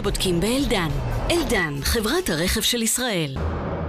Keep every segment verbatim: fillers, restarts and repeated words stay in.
בודקים באלדן. אלדן, חברת הרכב של ישראל.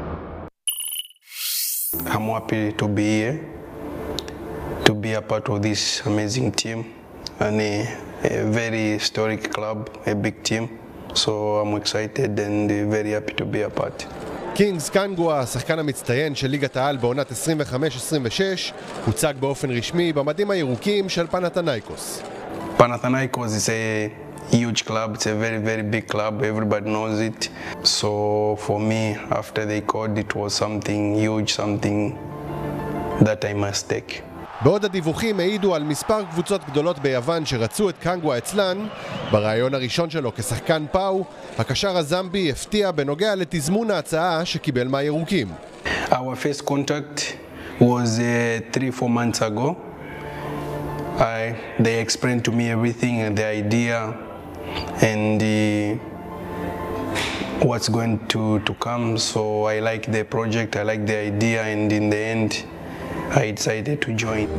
I'm happy to be here, to be a part of this amazing team and a, a very historic club, a big team. So I'm excited and very happy to be a part. קינגס קנגווה, השחקן המצטיין של ליגת העל בעונת עשרים וחמש עשרים ושש, הוצג באופן רשמי במדים הירוקים של פנתנייקוס. Panathinaikos is a huge club, it's a very very big club, everybody knows it. So for me, after they called, it was something huge, something that I must take. בעוד הדיווחים העידו על מספר קבוצות גדולות ביוון שרצו את קנגווה אצלן, ברעיון הראשון שלו כשחקן פאו, הקשר הזמבי הפתיע בנוגע לתזמון ההצעה שקיבל מהירוקים. Our first contact was uh, three, four months ago. I, they explained to me everything, the idea and the, what's going to, to come. So I like the project, I like the idea, and in the end I decided to join.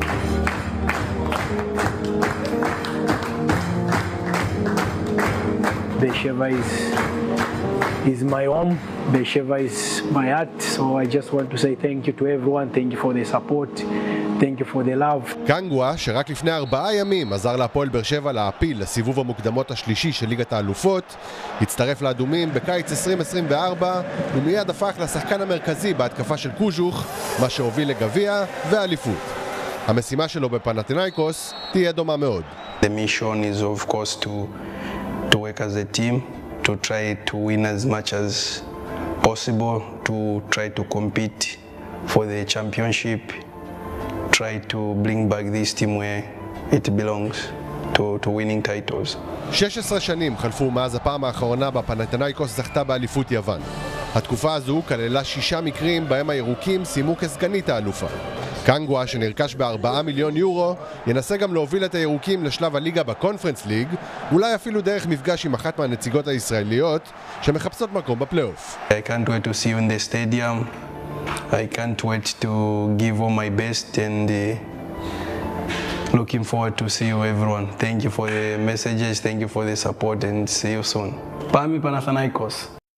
Beersheba is, is my home, Beersheba is my heart, so I just want to say thank you to everyone, thank you for the support, thank you for the love. קנגווה, שרק לפני ארבעה ימים עזר להפועל באר שבע להעפיל לסיבוב המוקדמות השלישי של ליגת האלופות, הצטרף לאדומים בקיץ עשרים עשרים וארבע ומיד הפך לשחקן המרכזי בהתקפה של קוז'וך, מה שהוביל לגביע ואליפות. המשימה שלו בפנתנייקוס תהיה דומה מאוד. The mission is of course to to work as a team, to try to win as much as possible, to try to compete for the championship, try to bring back this team where it belongs, to, to winning titles. שש עשרה שנים חלפו מאז הפעם האחרונה בפנתנייקוס זכתה באליפות יוון. התקופה הזו כללה שישה מקרים בהם הירוקים סיימו כסגנית האלופה. קנגווה, שנרכש בארבעה מיליון יורו, ינסה גם להוביל את הירוקים לשלב הליגה בקונפרנס ליג, אולי אפילו דרך מפגש עם אחת מהנציגות הישראליות שמחפשות מקום בפלייאוף. I can't wait to see you in the stadium. I can't wait to give all my best and uh, looking forward to see you everyone. Thank you for the messages, thank you for the support and see you soon. Pami Panathinaikos.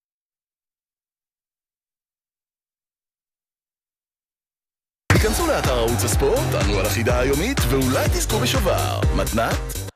כנסו לאתר ערוץ הספורט, תענו על החידה היומית ואולי תזכו בשובר. מתנת?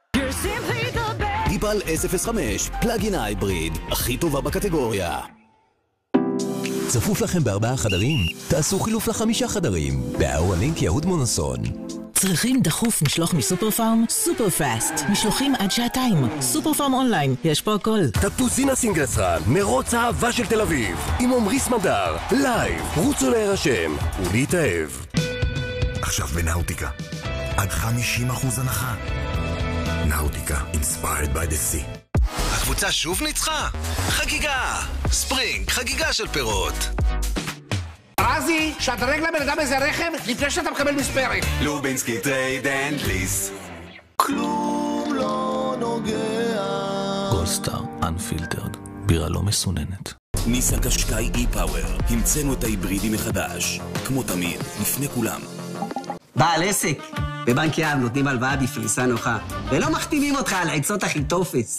דיפל אס אפס חמש, פלאגין הייבריד, הכי טובה בקטגוריה. צפוף לכם בארבעה חדרים? תעשו חילוף לחמישה חדרים. באורלינק יהוד מונוסון. צריכים דחוף משלוח מסופר פארם? סופר פאסט. משלוחים עד שעתיים. סופר פארם אונליין. יש פה הכל. תפוזינה סינגלסרן, מרוץ האהבה של תל אביב. עם עומרי סמדר. לייב. רוצו להירשם. ולהתאהב. עכשיו בנאוטיקה. עד חמישים אחוז הנחה. נאוטיקה. Inspired by the sea. הקבוצה שוב ניצחה? חגיגה. ספרינג. חגיגה של פירות. רזי, שדרג לבן אדם איזה רכב לפני שאתה מקבל מספרת. לובינסקי טרייד אנד ליס. כלום לא נוגע. גולדסטאר אנפילטרד, בירה לא מסוננת. ניסן קשקאי אי-פאוור, המצאנו את ההיברידי מחדש. כמו תמיד, לפני כולם. בעל עסק, בבנק ים נותנים הלוואה בפריסה נוחה, ולא מחתימים אותך על עצות הכי טופס.